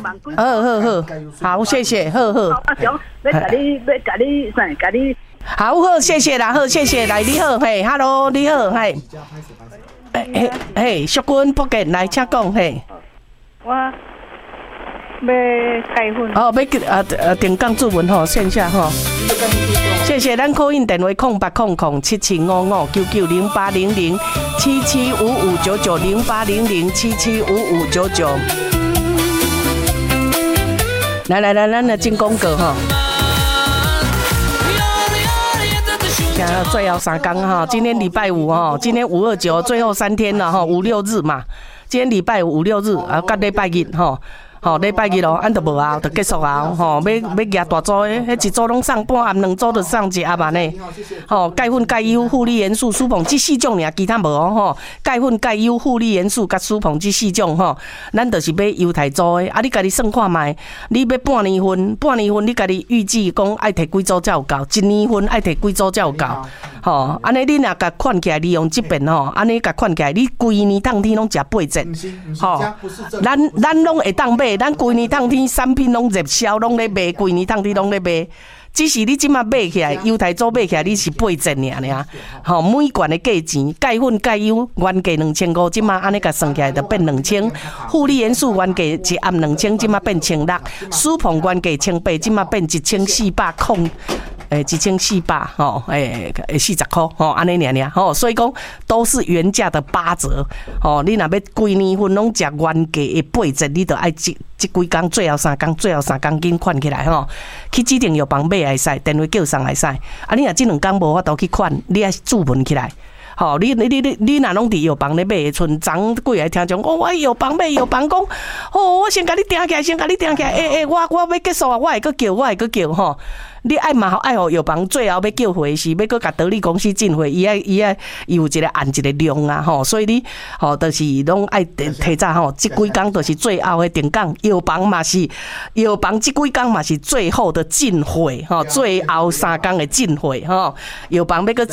忙几。 好，谢谢，好。 阿雄，要甲你啥？甲你。 好，谢谢啦，好，谢谢，来你好，嘿 ，Hello， 你好，嘿，淑君福建来，请讲，嘿。 我要开分。 哦，要定岗注文吼，线下吼。谢谢，咱call in电话08007755990800775599。来，咱来进广告吼。现在最后3天哈，今天礼拜五哈，今天529最后3天了哈，5、6日嘛。今天礼拜五、5、6日啊，到礼拜日哈。吼，礼拜日咯，咱就无啊，就结束啊。吼，要举大组的，迄一组拢送半暗，2组就送一暗安尼。吼，钙粉、钙优、负离元素、舒膨这4种尔，其他无哦。吼，钙粉、钙优、负离元素甲舒膨这4种吼，咱就是买犹太组的。啊，你家己算看卖，你要半年份，你家己预计讲爱摕几组才有够，1年份爱摕几组才有够。吼，安尼你若甲款起来，利用这边吼，安尼甲款起来，你规年当天拢食8折。吼，咱拢会当买。咱规年当天产品拢热销，拢咧卖，规年当天拢咧卖。只是你即马买起来，犹太组买起来你是8折尔。吼，每罐的价钱，钙粉、钙优原价2500，即马安尼甲算起来就变2000。负离元素原价一暗2000，即马变1600。舒膨原价1800，即马变1400控。1400吼，40块吼，安尼尔吼，所以讲都是原价的8折吼。你若要规年份拢食原价的8折，你就爱这几天最后3天紧款起来吼，去指定药房买会使，电话叫上会使。啊，你若这2天无法度去款，你爱注文起来。吼，你若拢伫药房咧买，剩昨几个听众，我药房买药房讲，我先甲你订起来，我要结束啊，我会搁叫吼。你爱嘛爱互药房最后要叫回是要搁甲道理公司进货，伊有一个按一个量啊吼，所以你吼就是拢爱提早吼，这几天就是最后的定岗，药房这几天嘛是最后的进货吼，最后3天的进货吼，药房要搁